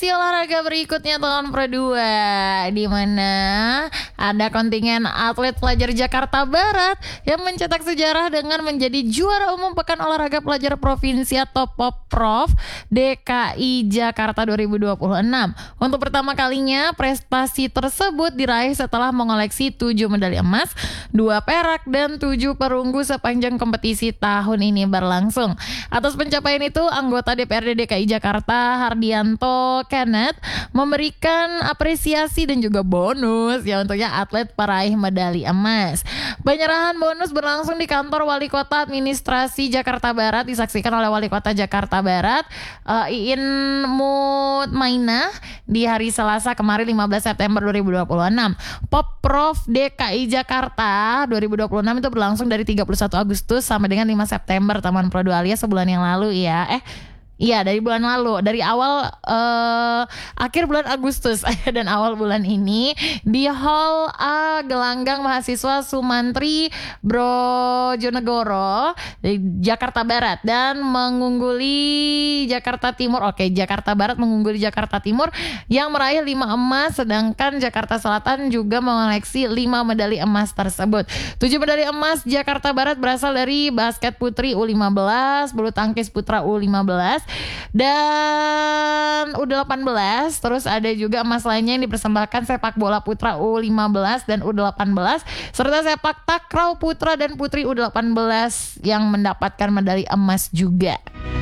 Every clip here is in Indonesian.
Si olahraga berikutnya tahun Pro 2, di mana ada kontingen atlet pelajar Jakarta Barat yang mencetak sejarah dengan menjadi juara umum Pekan Olahraga Pelajar Provinsi atau POPPROV DKI Jakarta 2026. Untuk pertama kalinya prestasi tersebut diraih setelah mengoleksi 7 medali emas, 2 perak, dan 7 perunggu sepanjang kompetisi tahun ini berlangsung. Atas pencapaian itu, anggota DPRD DKI Jakarta Hardianto Kenneth memberikan apresiasi dan juga bonus ya untuknya atlet peraih medali emas. Penyerahan bonus berlangsung di kantor Wali Kota Administrasi Jakarta Barat, disaksikan oleh Wali Kota Jakarta Barat Iin Mutmainah di hari Selasa kemarin 15 September 2026. POPPROV DKI Jakarta 2026 itu berlangsung dari 31 Agustus sampai dengan 5 September Taman Pro 2 alias sebulan yang lalu ya. Iya, dari bulan lalu, dari awal akhir bulan Agustus dan awal bulan ini di Hall A Gelanggang Mahasiswa Sumantri Brojonegoro di Jakarta Barat dan mengungguli Jakarta Timur. Oke, Jakarta Barat mengungguli Jakarta Timur yang meraih 5 emas, sedangkan Jakarta Selatan juga mengoleksi 5 medali emas tersebut. 7 medali emas Jakarta Barat berasal dari basket putri U15, bulu tangkis putra U15, dan U18. Terus ada juga emas lainnya yang dipersembahkan sepak bola putra U15 dan U18 serta sepak takraw putra dan putri U18 yang mendapatkan medali emas juga.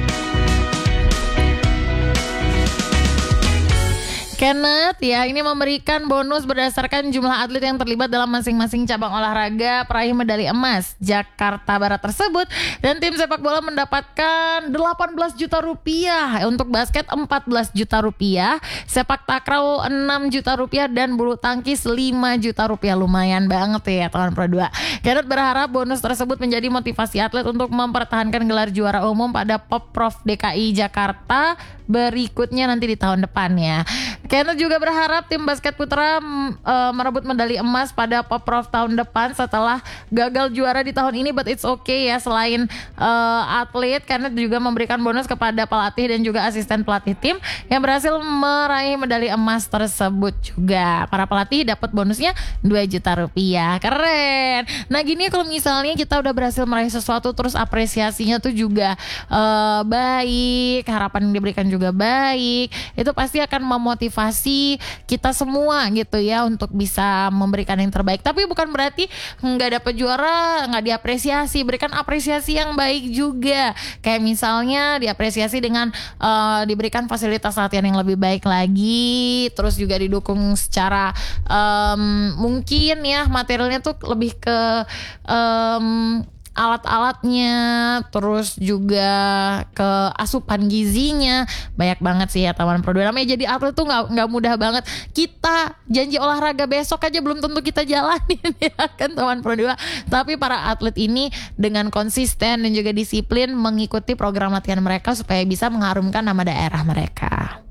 Kenneth ya ini memberikan bonus berdasarkan jumlah atlet yang terlibat dalam masing-masing cabang olahraga peraih medali emas Jakarta Barat tersebut, dan tim sepak bola mendapatkan 18 juta rupiah, untuk basket 14 juta rupiah, sepak takraw 6 juta rupiah, dan bulu tangkis 5 juta rupiah. Lumayan banget ya tahun Pro 2. Kenneth berharap bonus tersebut menjadi motivasi atlet untuk mempertahankan gelar juara umum pada POPPROV DKI Jakarta berikutnya nanti di tahun depan ya. Kenneth juga berharap tim basket putra merebut medali emas pada POPPROV tahun depan setelah gagal juara di tahun ini, but it's okay ya. Selain atlet, Kenneth juga memberikan bonus kepada pelatih dan juga asisten pelatih tim yang berhasil meraih medali emas tersebut juga. Para pelatih dapat bonusnya 2 juta rupiah. Keren. Nah gini, kalau misalnya kita udah berhasil meraih sesuatu terus apresiasinya tuh juga baik, harapan yang diberikan juga baik, itu pasti akan memotivasi kita semua gitu ya untuk bisa memberikan yang terbaik. Tapi bukan berarti nggak dapat juara nggak diapresiasi, berikan apresiasi yang baik juga. Kayak misalnya diapresiasi dengan diberikan fasilitas latihan yang lebih baik lagi, terus juga didukung secara mungkin ya materialnya tuh lebih ke alat-alatnya, terus juga ke asupan gizinya. Banyak banget sih ya Taman Pro 2. Namanya jadi atlet tuh nggak mudah banget. Kita janji olahraga besok aja belum tentu kita jalanin ya kan Taman Pro 2. Tapi para atlet ini dengan konsisten dan juga disiplin mengikuti program latihan mereka supaya bisa mengharumkan nama daerah mereka.